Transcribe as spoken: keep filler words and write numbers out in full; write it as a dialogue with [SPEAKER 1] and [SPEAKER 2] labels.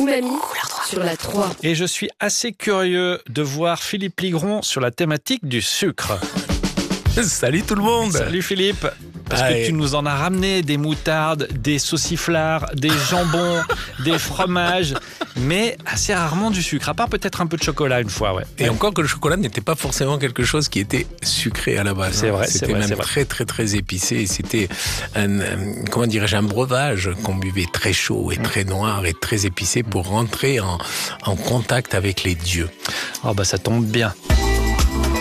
[SPEAKER 1] Umami sur la trois.
[SPEAKER 2] Et je suis assez curieux de voir Philippe Ligron sur la thématique du sucre.
[SPEAKER 3] Salut tout le monde.
[SPEAKER 2] Salut Philippe. Parce
[SPEAKER 3] Allez.
[SPEAKER 2] que tu nous en as ramené des moutardes, des sauciflards, des jambons, des fromages, mais assez rarement du sucre, à part peut-être un peu de chocolat une fois. Ouais.
[SPEAKER 3] Et encore que le chocolat n'était pas forcément quelque chose qui était sucré à la base.
[SPEAKER 2] C'est vrai,
[SPEAKER 3] C'était
[SPEAKER 2] c'est vrai,
[SPEAKER 3] même
[SPEAKER 2] c'est vrai.
[SPEAKER 3] très très très épicé. Et c'était un, un- comment dirais-je, un breuvage qu'on buvait très chaud et très noir et très épicé pour rentrer en, en contact avec les dieux.
[SPEAKER 2] Oh bah ça tombe bien.